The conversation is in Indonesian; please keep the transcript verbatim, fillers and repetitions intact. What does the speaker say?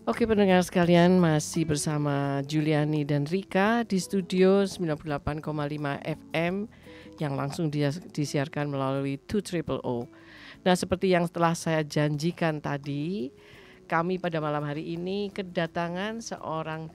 Oke pendengar sekalian, masih bersama Juliani dan Rika di studio sembilan puluh delapan koma lima F M yang langsung dia, disiarkan melalui two triple O. Nah, seperti yang telah saya janjikan tadi, kami pada malam hari ini kedatangan seorang